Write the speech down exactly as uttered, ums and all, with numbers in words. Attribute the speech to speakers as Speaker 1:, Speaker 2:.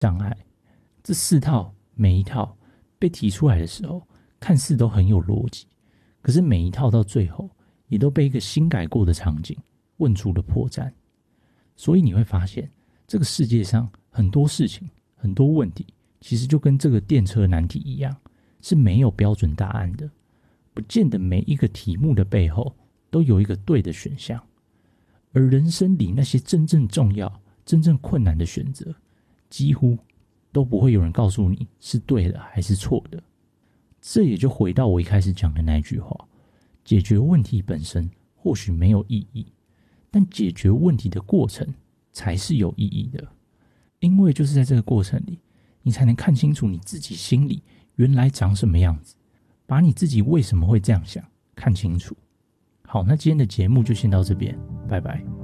Speaker 1: 障碍。这四套每一套被提出来的时候，看似都很有逻辑，可是每一套到最后也都被一个新改过的场景问出了破绽。所以你会发现，这个世界上很多事情、很多问题，其实就跟这个电车难题一样，是没有标准答案的。不见得每一个题目的背后都有一个对的选项，而人生里那些真正重要、真正困难的选择，几乎都不会有人告诉你是对的还是错的。这也就回到我一开始讲的那句话，解决问题本身或许没有意义，但解决问题的过程才是有意义的。因为就是在这个过程里，你才能看清楚你自己心里原来长什么样子，把你自己为什么会这样想看清楚。好，那今天的节目就先到这边，拜拜。